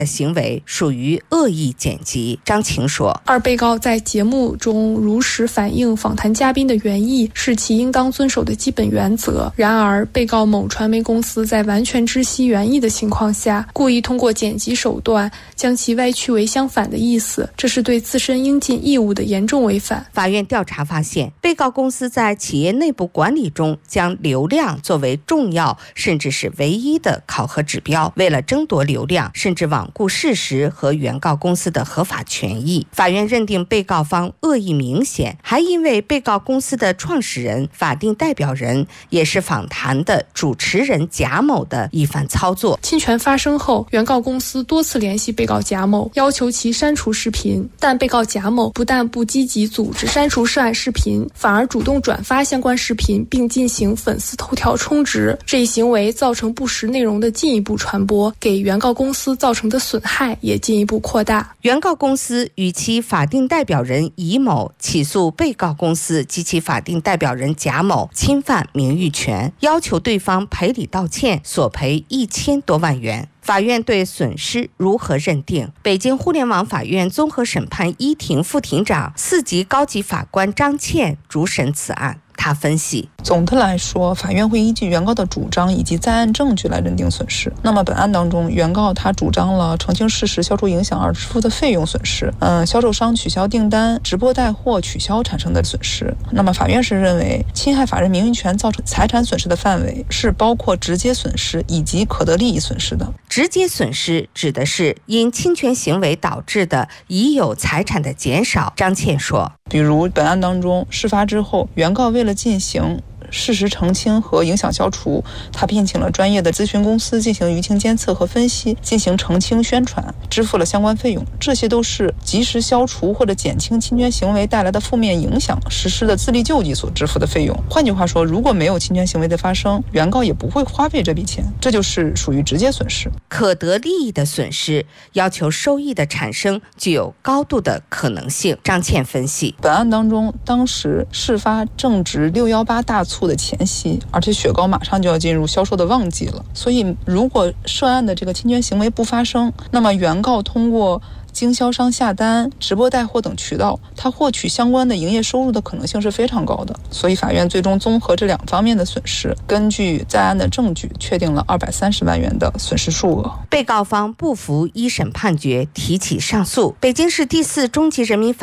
的行为属于恶意剪辑。张晴说， 二被告在节目中如实反映访谈嘉宾的原意，是其应当遵守的基本原则。然而，被告某传媒公司在完全知悉原意的情况下，故意通过剪辑手段将其歪曲为相反的意思，这是对自身应尽义务的严重违反。 法院调查发现，被告公司在企业内部管理中将流量作为重要甚至是唯一的考核指标，为了争夺流量，甚至罔顾事实和原告公司的合法权益。法院认定被告方恶意明显，还因为被告公司的创始人、法定代表人也是访谈的主持人贾某的一番操作。 侵权发生后，原告公司多次联系被告贾某，要求其删除视频，但被告贾某不但不积极组织删除涉案视频，反而主动转发相关视频，并进行粉丝头条充值。这一行为造成不实内容的进一步传播，给原告公司造成的损害也进一步扩大。 原告公司与其法定代表人乙某起诉被告公司及其法定代表人贾某侵犯名誉权，要求对方赔礼道歉，索赔1000多万元。法院对损失如何认定？北京互联网法院综合审判一庭副庭长、4级高级法官张倩主审此案。他分析， 总的来说，法院会依据原告的主张以及在案证据来认定损失。那么本案当中，原告他主张了澄清事实、消除影响而支付的费用损失，销售商取消订单、直播带货取消产生的损失。那么法院是认为，侵害法人名誉权造成财产损失的范围是包括直接损失以及可得利益损失的。 直接损失指的是因侵权行为导致的已有财产的减少。张倩说， 比如本案当中，事发之后，原告为了进行事实澄清和影响消除，他聘请了专业的咨询公司进行舆情监测和分析，进行澄清宣传，支付了相关费用。这些都是及时消除或者减轻侵权行为带来的负面影响实施的自力救济所支付的费用。换句话说，如果没有侵权行为的发生，原告也不会花费这笔钱，这就是属于直接损失。 可得利益的损失要求收益的产生具有高度的可能性。张倩分析， 本案当中，当时事发正值618大促的前夕，而且雪糕马上就要进入销售的旺季了，所以如果涉案的这个侵权行为不发生，那么原告通过经销商下单、直播带货等渠道，他获取相关的营业收入的可能性是非常高的。所以法院最终综合这2方面的损失，根据在案的证据，确定了230万元的损失数额。 被告方不服一审判决，提起上诉。北京市第4中级人民法